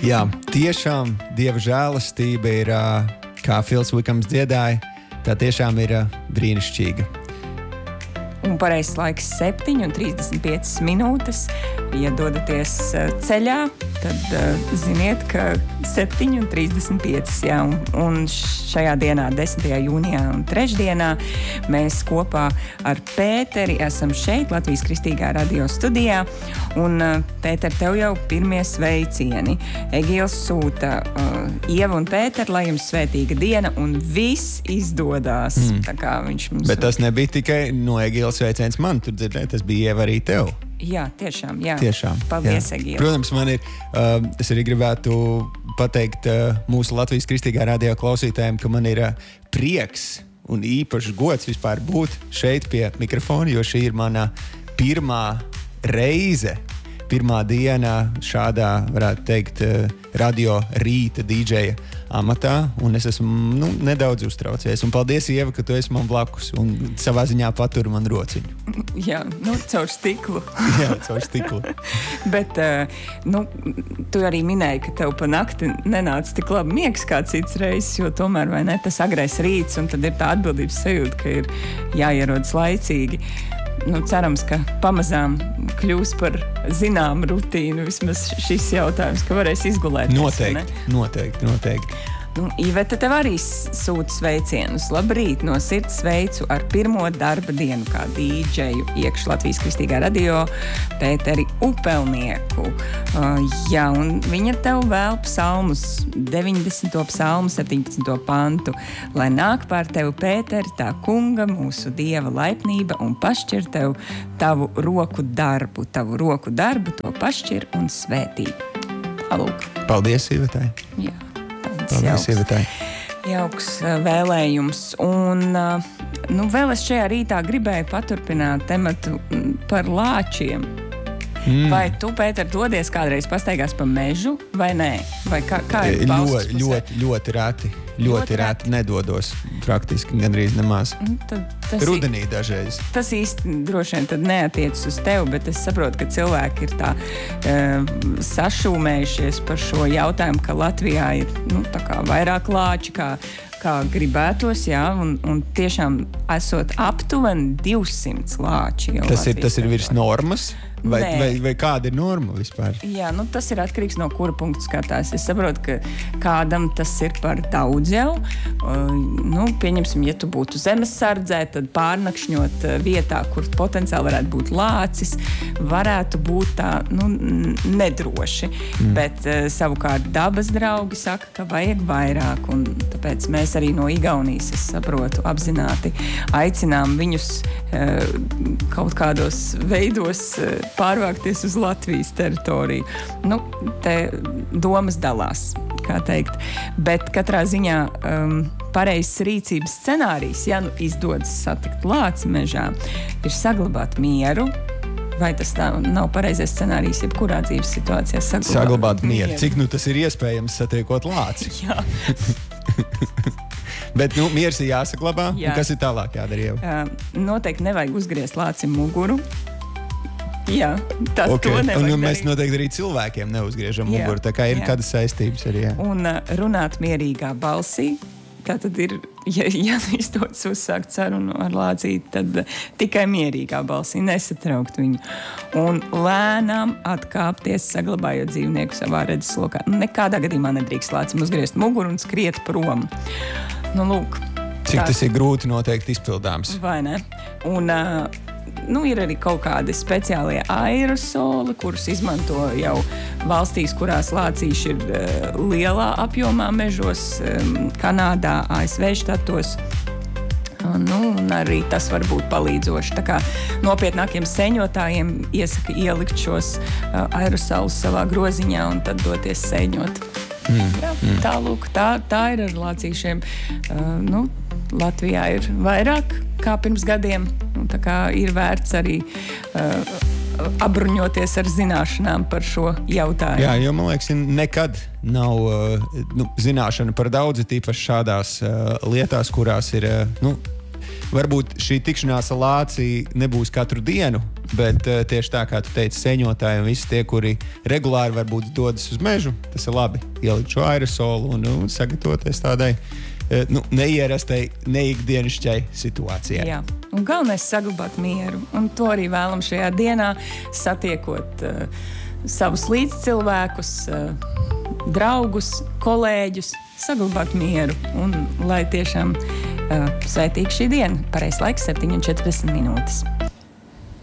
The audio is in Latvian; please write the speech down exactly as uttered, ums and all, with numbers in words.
Jā, tiešām Dieva žēlastība ir, kā Fils Vikams dziedāja, tā tiešām ir brīnišķīga. Un pareizs laiks septiņi un trīsdesmit piecas minūtes. Ja dodaties ceļā, tad uh, ziniet, ka septiņi un trīsdesmit piecas, jā, un, un šajā dienā, desmitajā jūnijā un trešdienā, mēs kopā ar Pēteri esam šeit, Latvijas Kristīgā radio studijā, un uh, Pēter, tev jau pirmie sveicieni. Egils sūta uh, Ieva un Pēter, lai jums svētīga diena, un viss izdodās. Mm. Tā kā viņš mums... Bet tas nebija tikai no Egila sveiciens man, tur dzirdēt, tas bija Ieva arī tev. Jā, tiešām, jā. Tiešām. Paldies, jā. Egīla. Protams, man ir, uh, es arī gribētu pateikt uh, mūsu Latvijas Kristīgā radio klausītājiem, ka man ir uh, prieks un īpašs gods vispār būt šeit pie mikrofona, jo šī ir mana pirmā reize, pirmā diena šādā, varētu teikt, uh, radio rīta dīdžeja amatā, un es esmu nu, nedaudz uztraucies. Un paldies, Ieva, ka tu esi man blakus un savā ziņā paturi man rociņu. Jā, nu, caur stiklu. Jā, caur stiklu. Bet, uh, nu, tu arī minēji, ka tev pa nakti nenāca tik labi miegs kā cits reizes, jo tomēr, vai ne, tas agrais rīts, un tad ir tā atbildības sajūta, ka ir jāierodas laicīgi. Nu, cerams, ka pamazām kļūs par zināmu rutīnu vismaz šis jautājums, ka varēs izgulēties. Noteikti, noteikti, noteikti. Nu, Iveta tev arī sūta sveicienus. Labrīt, no sirds sveicu ar pirmo darba dienu kā dīdžeju iekš Latvijas Kristīgā radio Pēteri Upelnieku. Uh, jā, un viņa tev vēl psalmus, deviņdesmito psalmu, septiņpadsmito pantu. Lai nāk pār tevi, Pēteri, tā kunga, mūsu Dieva laipnība un pašķir tev tavu roku darbu. Tavu roku darbu to pašķir un svētī. Palūk. Paldies, Ivetai. Jā. Paldies, Ievetai. Jauks vēlējums. Un nu, vēl es šajā rītā gribēju paturpināt tematu par lāčiem. Mm. Vai tu, Pēter, dodies kādreiz pastaigās pa mežu, vai nē? Vai kā, kā ir paustas pusē? Ļoti, ļoti reti. Ļoti reti nedodos, praktiski gandrīz nemaz. Rudenī dažreiz. Tas īsti droši vien tad neatiecas uz tevi, bet es saprotu, ka cilvēki ir tā uh, sašūmējušies par šo jautājumu, ka Latvijā ir nu, tā kā vairāk lāči, kā, kā gribētos, jā, un, un tiešām esot aptuveni divsimt lāči. Tas ir, tas ir virs normas? Vai, vai, vai kāda ir norma vispār? Jā, nu tas ir atkarīgs no kura punktu skatās. Es saprotu, ka kādam tas ir par daudz jau. Uh, nu, pieņemsim, ja tu būtu zemessardzē, tad pārnakšņot vietā, kur potenciāli varētu būt lācis, varētu būt tā, nu, nedroši. Mm. Bet uh, savukārt dabas draugi saka, ka vajag vairāk, un tāpēc mēs arī no Igaunijas, es saprotu, apzināti aicinām viņus uh, kaut kādos veidos uh, pārvākties uz Latvijas teritoriju. Nu, te domas dalās, kā teikt. Bet katrā ziņā um, pareizs rīcības scenārijs, ja nu izdodas satikt lāci mežā, ir saglabāt mieru. Vai tas tā nav pareizais scenārijs, jebkurā dzīves situācijā saglabāt, saglabāt mieru? mieru. Cik nu tas ir iespējams satiekot lāci? Jā. Bet nu, miers ir jāsaglabā. Jā. Un kas ir tālāk jādara jau? Uh, noteikti nevajag uzgriezt lācim muguru. Jā, tas okay. to nevajag un, darīt. un mēs noteikti arī cilvēkiem neuzgriežam jā, muguru, tā kā ir jā. kādas saistības arī. Jā. Un uh, runāt mierīgā balsī. Tā tad ir, ja, ja izdodas uzsākt sarunu ar lācīti, tad uh, tikai mierīgā balsī, nesatraukt viņu. Un lēnām atkāpties, saglabājot dzīvnieku savā redzeslokā. Nekādā gadījumā nedrīkst lācim uzgriezt muguru un skriet prom. Nu, lūk. Cik tā, tas ir grūti noteikti izpildāms. Vai ne? Un... Uh, Nu, ir arī kaut kādi speciālie aerosoli, kurus izmanto jau valstīs, kurās lācīši ir uh, lielā apjomā mežos, um, Kanādā, A S V štatos. Uh, nu, un arī tas var būt palīdzoši. Tā kā nopietnākiem sēņotājiem iesaka ielikt šos uh, aerosolus savā groziņā un tad doties sēņot. Mm, Jā, mm. Tā, lūk, tā, tā ir ar lācīšiem. Uh, nu, Latvijā ir vairāk kā pirms gadiem. Tā kā ir vērts arī uh, apbruņoties ar zināšanām par šo jautājumu. Jā, jo man liekas, nekad nav uh, nu, zināšana par daudz, tīpaši šādās uh, lietās, kurās ir uh, nu, varbūt šī tikšanās ar Lāciju nebūs katru dienu, bet uh, tieši tā, kā tu teici, sēņotāji un visi tie, kuri regulāri varbūt dodas uz mežu, tas ir labi. Ielikt šo aerosolu un, un sagatavoties tādai uh, nu, neierastai, neikdienišķai situācijai. Jā, un galvenais saglabāt mieru. Un to arī vēlam šajā dienā, satiekot uh, savus līdzcilvēkus, uh, draugus, kolēģus, saglabāt mieru. Un lai tiešām uh, svētīga šī diena, pareizs laiks septiņi un četrdesmit minūtes.